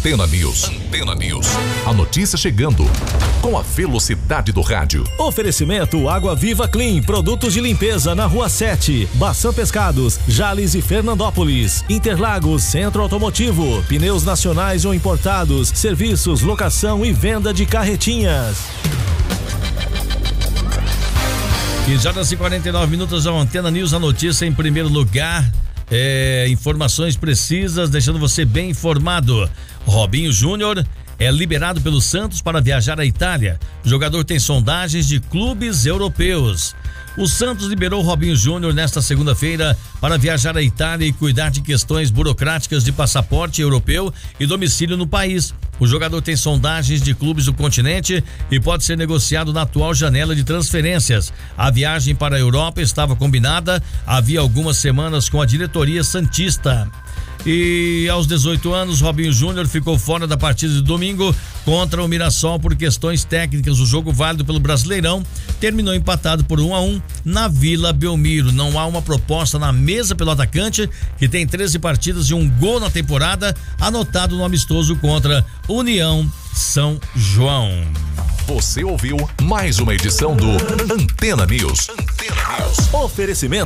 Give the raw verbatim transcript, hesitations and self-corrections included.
Antena News. Antena News. A notícia chegando com a velocidade do rádio. Oferecimento Água Viva Clean, produtos de limpeza na Rua sete, Baçã Pescados, Jales e Fernandópolis, Interlagos, Centro Automotivo, pneus nacionais ou importados, serviços, locação e venda de carretinhas. quinze horas e quarenta e nove minutos, a Antena News, a notícia em primeiro lugar. É, informações precisas, deixando você bem informado. Robinho Júnior é liberado pelo Santos para viajar à Itália. O jogador tem sondagens de clubes europeus. O Santos liberou Robinho Júnior nesta segunda-feira para viajar à Itália e cuidar de questões burocráticas de passaporte europeu e domicílio no país. O jogador tem sondagens de clubes do continente e pode ser negociado na atual janela de transferências. A viagem para a Europa estava combinada havia algumas semanas com a diretoria santista. E aos dezoito anos, Robinho Júnior ficou fora da partida de domingo contra o Mirassol por questões técnicas. O jogo válido pelo Brasileirão terminou empatado por um a um na Vila Belmiro. Não há uma proposta na mesa pelo atacante, que tem treze partidas e um gol na temporada, anotado no amistoso contra União São João. Você ouviu mais uma edição do Antena News. Antena News. Oferecimento